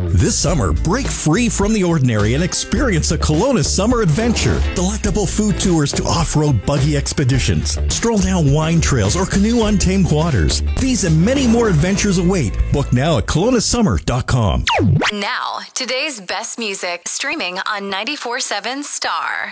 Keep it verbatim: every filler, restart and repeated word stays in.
This summer, break free from the ordinary and experience a Kelowna summer adventure. Delectable food tours to off-road buggy expeditions, stroll down wine trails, or canoe untamed waters. These and many more adventures await. Book now at kelowna summer dot com. Now, today's best music streaming on ninety-four seven Star.